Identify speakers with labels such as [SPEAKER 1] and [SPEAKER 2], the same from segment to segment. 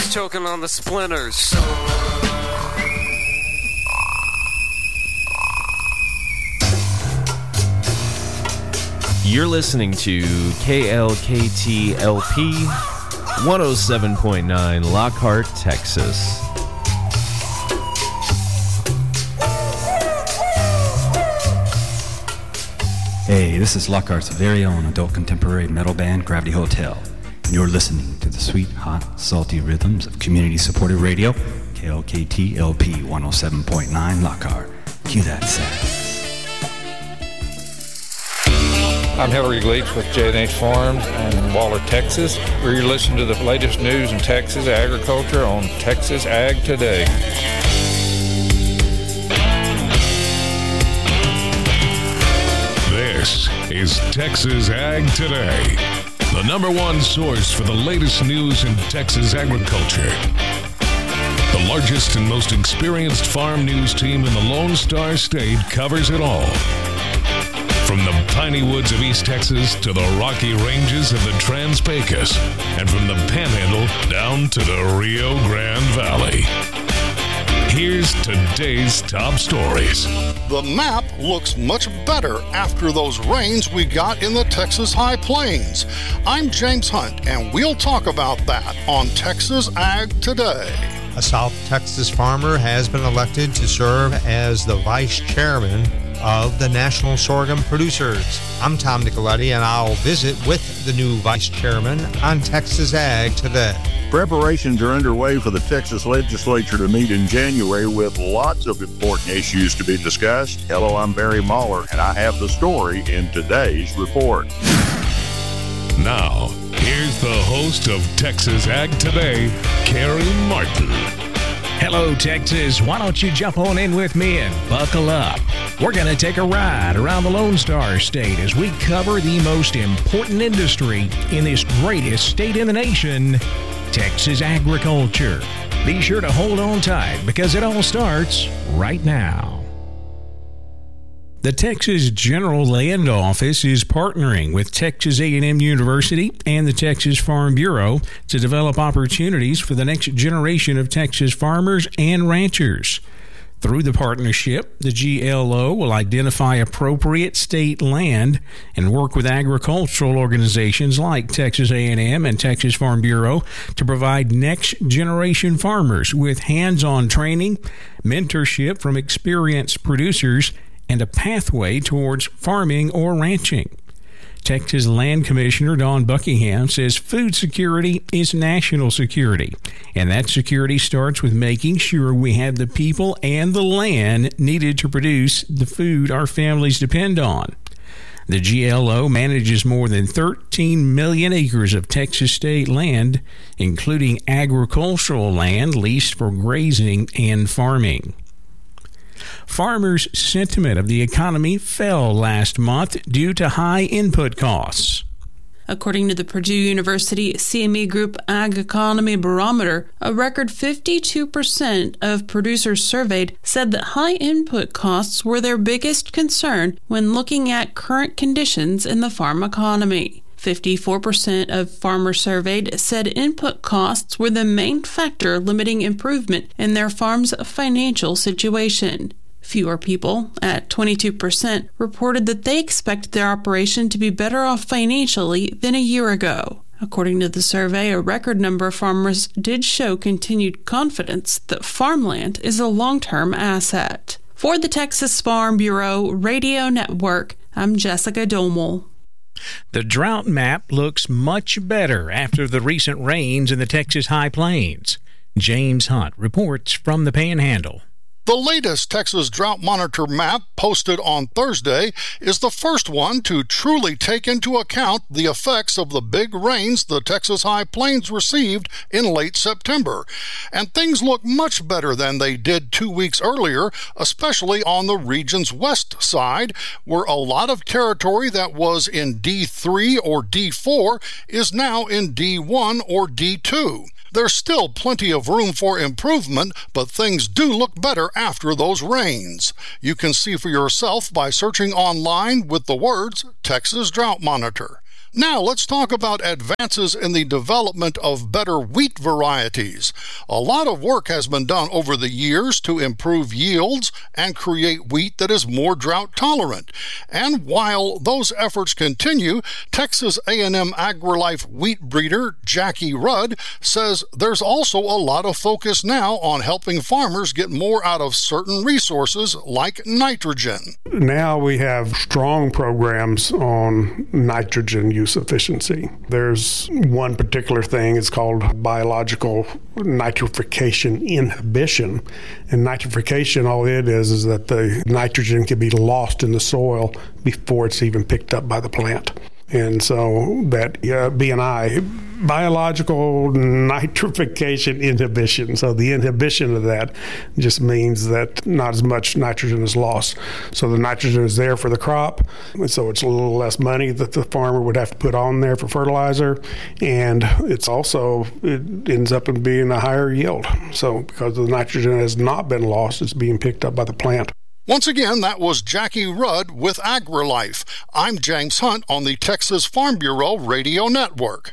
[SPEAKER 1] He's choking on the splinters.
[SPEAKER 2] You're listening to KLKT-LP 107.9 Lockhart, Texas.
[SPEAKER 3] Hey, this is Lockhart's very own adult contemporary metal band, Gravity Hotel. And you're listening to the sweet, hot, salty rhythms of community-supported radio, KLKT-LP 107.9 Lockhart. Cue that sax.
[SPEAKER 4] I'm Hillary Gleach with J&H Farms in Waller, Texas. We're listening to the latest news in Texas agriculture on Texas Ag Today.
[SPEAKER 5] This is Texas Ag Today, the number one source for the latest news in Texas agriculture. The largest and most experienced farm news team in the Lone Star State covers it all. From the piney woods of East Texas to the rocky ranges of the Trans-Pecos, and from the Panhandle down to the Rio Grande Valley. Here's today's top stories.
[SPEAKER 6] The map looks much better after those rains we got in the Texas High Plains. I'm James Hunt, and we'll talk about that on Texas Ag Today.
[SPEAKER 7] A South Texas farmer has been elected to serve as the vice chairman of the National Sorghum Producers. I'm Tom Nicoletti, and I'll visit with the new vice chairman on Texas Ag Today.
[SPEAKER 8] Preparations are underway for the Texas legislature to meet in January with lots of important issues to be discussed. Hello, I'm Barry Mahler, and I have the story in today's report.
[SPEAKER 5] Now, here's the host of Texas Ag Today, Carrie Martin.
[SPEAKER 9] Hello, Texas. Why don't you jump on in with me and buckle up? We're going to take a ride around the Lone Star State as we cover the most important industry in this greatest state in the nation, Texas agriculture. Be sure to hold on tight because it all starts right now. The Texas General Land Office is partnering with Texas A&M University and the Texas Farm Bureau to develop opportunities for the next generation of Texas farmers and ranchers. Through the partnership, the GLO will identify appropriate state land and work with agricultural organizations like Texas A&M and Texas Farm Bureau to provide next-generation farmers with hands-on training, mentorship from experienced producers, and a pathway towards farming or ranching. Texas Land Commissioner Don Buckingham says food security is national security, and that security starts with making sure we have the people and the land needed to produce the food our families depend on. The GLO manages more than 13 million acres of Texas state land, including agricultural land leased for grazing and farming. Farmers' sentiment of the economy fell last month due to high input costs.
[SPEAKER 10] According to the Purdue University CME Group Ag Economy Barometer, a record 52% of producers surveyed said that high input costs were their biggest concern when looking at current conditions in the farm economy. 54% of farmers surveyed said input costs were the main factor limiting improvement in their farm's financial situation. Fewer people, at 22%, reported that they expect their operation to be better off financially than a year ago. According to the survey, a record number of farmers did show continued confidence that farmland is a long-term asset. For the Texas Farm Bureau Radio Network, I'm Jessica Domel.
[SPEAKER 9] The drought map looks much better after the recent rains in the Texas High Plains. James Hunt reports from the Panhandle.
[SPEAKER 6] The latest Texas Drought Monitor map, posted on Thursday, is the first one to truly take into account the effects of the big rains the Texas High Plains received in late September. And things look much better than they did 2 weeks earlier, especially on the region's west side, where a lot of territory that was in D3 or D4 is now in D1 or D2. There's still plenty of room for improvement, but things do look better after those rains. You can see for yourself by searching online with the words Texas Drought Monitor. Now let's talk about advances in the development of better wheat varieties. A lot of work has been done over the years to improve yields and create wheat that is more drought tolerant. And while those efforts continue, Texas A&M AgriLife wheat breeder Jackie Rudd says there's also a lot of focus now on helping farmers get more out of certain resources like nitrogen.
[SPEAKER 11] Now we have strong programs on nitrogen use efficiency. There's one particular thing, it's called biological nitrification inhibition. And nitrification, all it is that the nitrogen can be lost in the soil before it's even picked up by the plant. And so that B&I, biological nitrification inhibition. So the inhibition of that just means that not as much nitrogen is lost. So the nitrogen is there for the crop, and so it's a little less money that the farmer would have to put on there for fertilizer. And it ends up in being a higher yield. So because the nitrogen has not been lost, it's being picked up by the plant.
[SPEAKER 6] Once again, that was Jackie Rudd with AgriLife. I'm James Hunt on the Texas Farm Bureau Radio Network.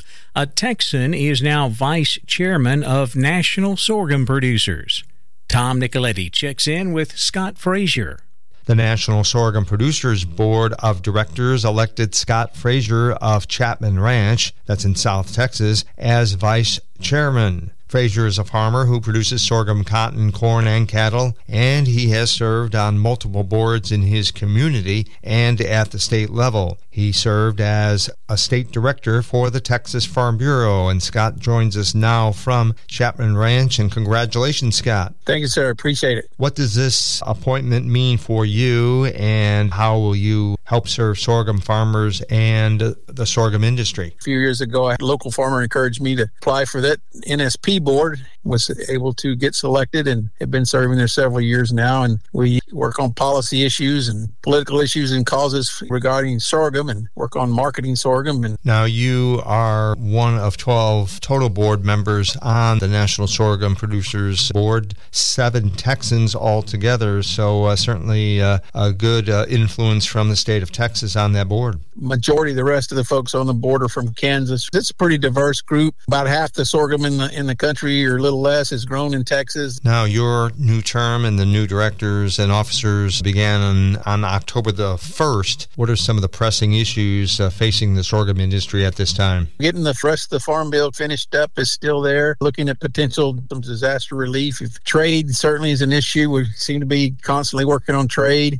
[SPEAKER 9] A Texan is now vice chairman of National Sorghum Producers. Tom Nicoletti checks in with Scott Frazier.
[SPEAKER 7] The National Sorghum Producers Board of Directors elected Scott Frazier of Chapman Ranch, that's in South Texas, as vice chairman. Frazier is a farmer who produces sorghum, cotton, corn, and cattle, and he has served on multiple boards in his community and at the state level. He served as a state director for the Texas Farm Bureau, and Scott joins us now from Chapman Ranch, and congratulations, Scott.
[SPEAKER 12] Thank you, sir. Appreciate it.
[SPEAKER 7] What does this appointment mean for you, and how will you help serve sorghum farmers and the sorghum industry?
[SPEAKER 12] A few years ago, a local farmer encouraged me to apply for that NSP board, was able to get selected, and have been serving there several years now. And we work on policy issues and political issues and causes regarding sorghum, and work on marketing sorghum. And
[SPEAKER 7] now you are one of 12 total board members on the National Sorghum Producers Board, 7 Texans altogether. So certainly a good influence from the state of Texas on that board.
[SPEAKER 12] Majority of the rest of the folks on the board are from Kansas. It's a pretty diverse group. About half the sorghum in the country, or a little less, is grown in Texas.
[SPEAKER 7] Now, your new term and the new directors and officers began on October the 1st. What are some of the pressing issues facing the sorghum industry at this time?
[SPEAKER 12] Getting the rest of the Farm Bill finished up is still there. Looking at potential some disaster relief. If trade certainly is an issue, we seem to be constantly working on trade.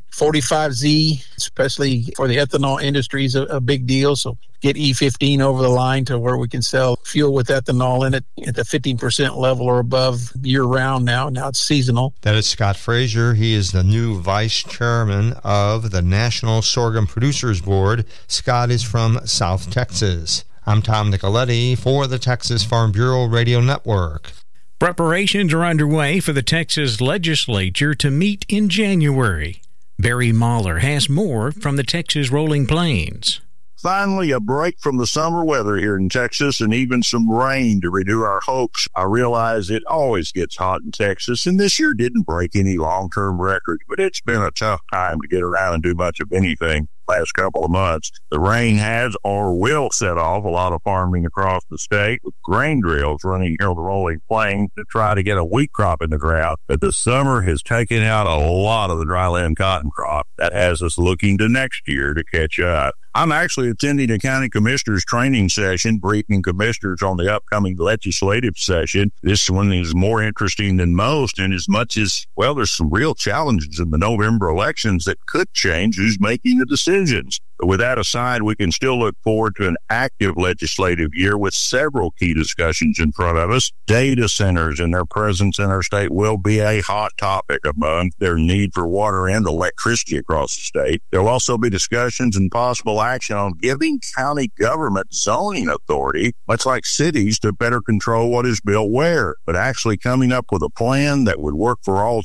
[SPEAKER 12] 45Z, especially for the ethanol industry, is a big deal. So get E15 over the line to where we can sell fuel with ethanol in it at the 15% level or above year-round now. Now it's seasonal.
[SPEAKER 7] That is Scott Frazier. He is the new vice chairman of the National Sorghum Producers Board. Scott is from South Texas. I'm Tom Nicoletti for the Texas Farm Bureau Radio Network.
[SPEAKER 9] Preparations are underway for the Texas legislature to meet in January. Barry Mahler has more from the Texas Rolling Plains.
[SPEAKER 8] Finally, a break from the summer weather here in Texas, and even some rain to renew our hopes. I realize it always gets hot in Texas, and this year didn't break any long-term records, but it's been a tough time to get around and do much of anything. Last couple of months, the rain has or will set off a lot of farming across the state, with grain drills running here on the Rolling Plains to try to get a wheat crop in the ground. But the summer has taken out a lot of the dryland cotton crop. That has us looking to next year to catch up. I'm actually attending a county commissioners training session, briefing commissioners on the upcoming legislative session. This one is more interesting than most, in as much as, well, there's some real challenges in the November elections that could change who's making the decisions. But with that aside, we can still look forward to an active legislative year with several key discussions in front of us. Data centers and their presence in our state will be a hot topic among their need for water and electricity across the state. There will also be discussions and possible action on giving county government zoning authority, much like cities, to better control what is built where. But actually coming up with a plan that would work for all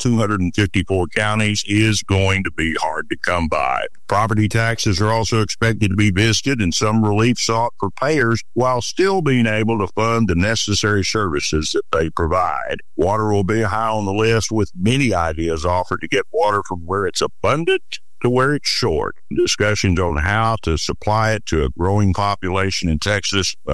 [SPEAKER 8] 254 counties is going to be hard to come by. Property taxes are also expected to be visited, and some relief sought for payers while still being able to fund the necessary services that they provide. Water will be high on the list, with many ideas offered to get water from where it's abundant to where it's short. Discussions on how to supply it to a growing population in Texas